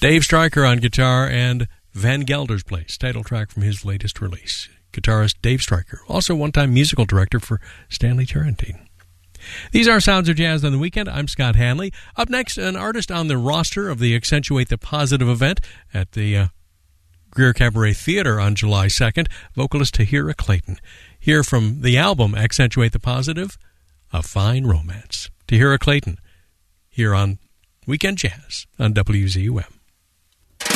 Dave Stryker on guitar and Van Gelder's Place, title track from his latest release. Guitarist Dave Stryker, also one-time musical director for Stanley Turrentine. These are Sounds of Jazz on the Weekend. I'm Scott Hanley. Up next, an artist on the roster of the Accentuate the Positive event at the Greer Cabaret Theater on July 2nd, vocalist Tahira Clayton. Hear from the album Accentuate the Positive, A Fine Romance. Tahira Clayton, here on Weekend Jazz on WZUM.